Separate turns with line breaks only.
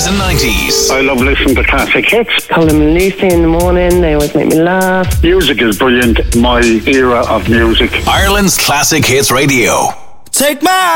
80s and 90s.
I love listening to classic hits.
Colin and Lucy in the morning, they always make me laugh.
Music is brilliant. My era of music.
Ireland's Classic Hits Radio.
Take my